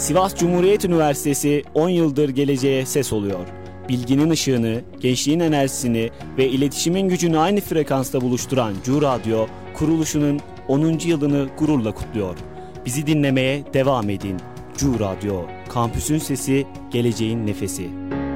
Sivas Cumhuriyet Üniversitesi 10 yıldır geleceğe ses oluyor. Bilginin ışığını, gençliğin enerjisini ve iletişimin gücünü aynı frekansta buluşturan Cu Radyo, kuruluşunun 10. yılını gururla kutluyor. Bizi dinlemeye devam edin. Cu Radyo, kampüsün sesi, geleceğin nefesi.